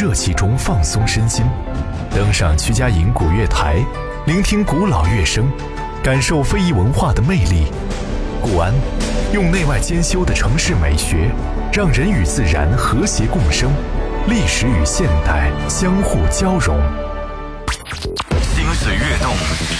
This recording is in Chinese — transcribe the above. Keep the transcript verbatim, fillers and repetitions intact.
热气中放松身心，登上曲家营古乐台，聆听古老乐声，感受非遗文化的魅力。固安用内外兼修的城市美学，让人与自然和谐共生，历史与现代相互交融。 心随悦动，